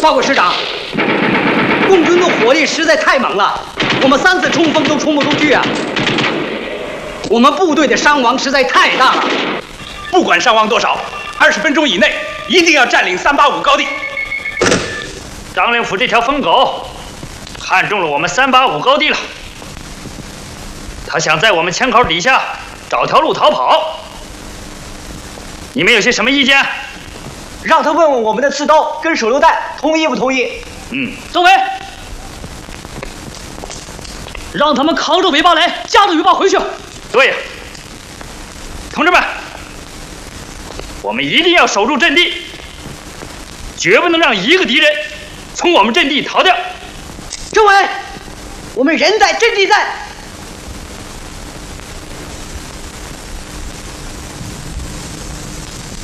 报告师长，共军的火力实在太猛了，我们3次冲锋都冲不出去啊！我们部队的伤亡实在太大了。 不管伤亡多少，20分钟以内一定要占领385高地。 张灵甫这条疯狗看中了我们385高地了，他想在我们枪口底下找条路逃跑。你们有些什么意见？ 让他问问我们的刺刀跟手榴弹同意不同意？ 政委，让他们扛着尾巴来，夹着尾巴回去。 对呀，同志们，我们一定要守住阵地，绝不能让一个敌人从我们阵地逃掉。 政委，我们人在阵地在。